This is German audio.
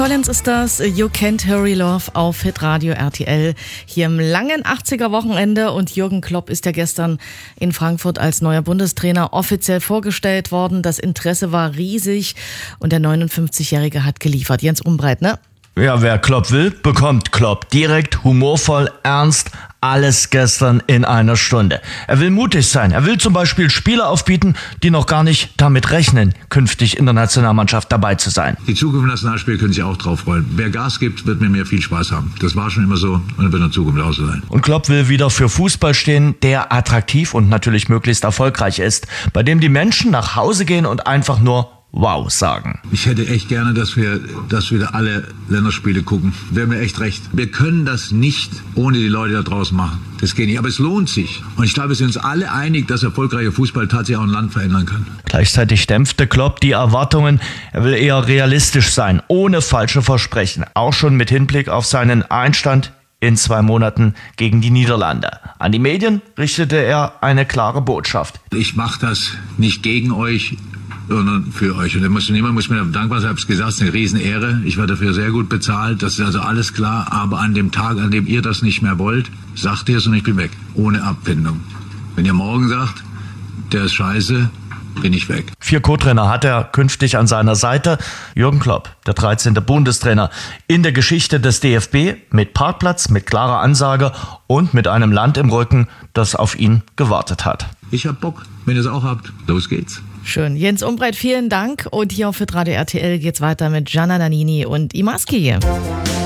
Collins ist das, You Can't Hurry Love auf Hitradio RTL hier im langen 80er-Wochenende, und Jürgen Klopp ist ja gestern in Frankfurt als neuer Bundestrainer offiziell vorgestellt worden. Das Interesse war riesig und der 59-Jährige hat geliefert. Jens Umbreit, ne? Ja, wer Klopp will, bekommt Klopp. Direkt, humorvoll, ernst, alles gestern in einer Stunde. Er will mutig sein. Er will zum Beispiel Spieler aufbieten, die noch gar nicht damit rechnen, künftig in der Nationalmannschaft dabei zu sein. Die Zukunft im Nationalspiel können sich auch drauf freuen. Wer Gas gibt, wird mit mir viel Spaß haben. Das war schon immer so und wird in Zukunft auch so sein. Und Klopp will wieder für Fußball stehen, der attraktiv und natürlich möglichst erfolgreich ist, bei dem die Menschen nach Hause gehen und einfach nur wow sagen. Ich hätte echt gerne, dass wir wieder alle Länderspiele gucken. Wäre mir echt recht. Wir können das nicht ohne die Leute da draußen machen. Das geht nicht. Aber es lohnt sich. Und ich glaube, wir sind uns alle einig, dass erfolgreicher Fußball tatsächlich auch ein Land verändern kann. Gleichzeitig dämpfte Klopp die Erwartungen. Er will eher realistisch sein, ohne falsche Versprechen. Auch schon mit Hinblick auf seinen Einstand in 2 Monaten gegen die Niederlande. An die Medien richtete er eine klare Botschaft. Ich mache das nicht gegen euch, sondern für euch. Und niemand muss mir dankbar sein. Ich habe es gesagt, es ist eine Riesenehre. Ich werde dafür sehr gut bezahlt. Das ist also alles klar. Aber an dem Tag, an dem ihr das nicht mehr wollt, sagt ihr es und ich bin weg. Ohne Abfindung. Wenn ihr morgen sagt, der ist scheiße, bin ich weg. 4 Co-Trainer hat er künftig an seiner Seite. Jürgen Klopp, der 13. Bundestrainer in der Geschichte des DFB, mit Parkplatz, mit klarer Ansage und mit einem Land im Rücken, das auf ihn gewartet hat. Ich hab Bock. Wenn ihr es auch habt, los geht's. Schön. Jens Umbreit, vielen Dank. Und hier auf Hitradio RTL geht's weiter mit Gianna Nannini und Imaski hier.